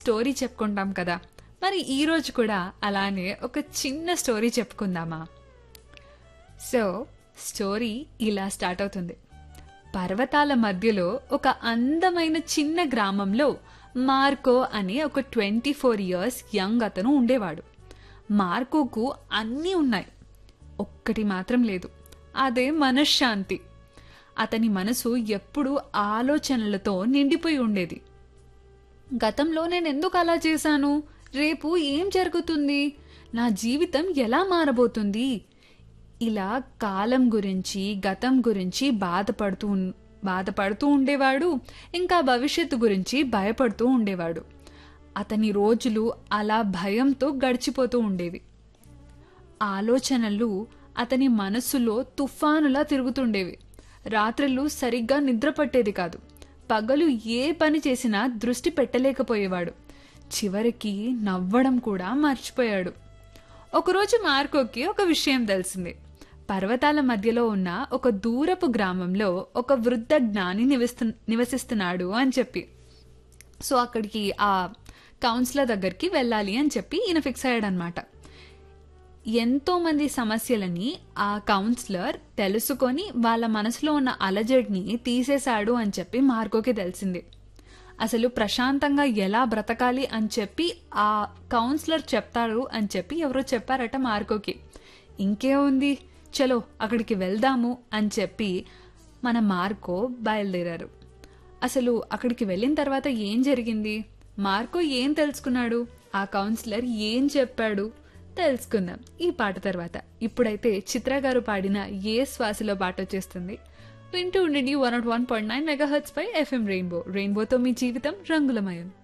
Story చెప్పుకుంటాం కదా. మరి ఈ రోజు కూడా అలానే ఒక చిన్న స్టోరీ చెప్పుకుందామా? సో స్టోరీ ఇలా స్టార్ట్ అవుతుంది. పర్వతాల మధ్యలో ఒక అందమైన చిన్న గ్రామంలో మార్కో అనే ఒక 24 years యంగ్ అతను ఉండేవాడు. మార్కోకు అన్నీ ఉన్నాయి, ఒక్కటి మాత్రం లేదు, అదే మనశ్శాంతి. అతని మనసు ఎప్పుడూ ఆలోచనలతో నిండిపోయి ఉండేది. గతంలో నేను ఎందుకు అలా చేశాను, రేపు ఏం జరుగుతుంది, నా జీవితం ఎలా మారబోతుంది, ఇలా కాలం గురించి గతం గురించి బాధపడుతూ ఉండేవాడు. ఇంకా భవిష్యత్తు గురించి భయపడుతూ ఉండేవాడు. అతని రోజులు అలా భయంతో గడిచిపోతూ ఉండేవి. ఆలోచనలు అతని మనస్సులో తుఫానులా తిరుగుతుండేవి. రాత్రులు సరిగ్గా నిద్ర పట్టేది కాదు. పగలు ఏ పని చేసినా దృష్టి పెట్టలేకపోయేవాడు. చివరికి నవ్వడం కూడా మర్చిపోయాడు. ఒకరోజు మార్కోకి ఒక విషయం తెలిసింది. పర్వతాల మధ్యలో ఉన్న ఒక దూరపు గ్రామంలో ఒక వృద్ధ జ్ఞాని నివసిస్తున్నాడు అని చెప్పి. సో అక్కడికి ఆ కౌన్సిలర్ దగ్గరికి వెళ్ళాలి అని చెప్పి ఈయన ఫిక్స్ అయ్యాడనమాట. ఎంతో మంది సమస్యలని ఆ కౌన్సిలర్ తెలుసుకొని వాళ్ళ మనసులో ఉన్న అలజడిని తీసేశాడు అని చెప్పి మార్కోకి తెలిసింది. అసలు ప్రశాంతంగా ఎలా బ్రతకాలి అని చెప్పి ఆ కౌన్సిలర్ చెప్తాడు అని చెప్పి ఎవరో చెప్పారట మార్కోకి. ఇంకేముంది, చలో అక్కడికి వెళ్దాము అని చెప్పి మన మార్కో బయలుదేరారు. అసలు అక్కడికి వెళ్ళిన తర్వాత ఏం జరిగింది, మార్కో ఏం తెలుసుకున్నాడు, ఆ కౌన్సిలర్ ఏం చెప్పాడు, తెలుసుకుందాం ఈ పాట తర్వాత. ఇప్పుడైతే చిత్ర గారు పాడిన ఏ శ్వాసలో పాట వచ్చేస్తుంది. వింటూ ఉండండి 101.9 మెగాహెర్ట్జ్ పై FM రెయిన్బోతో మీ జీవితం రంగులమయం.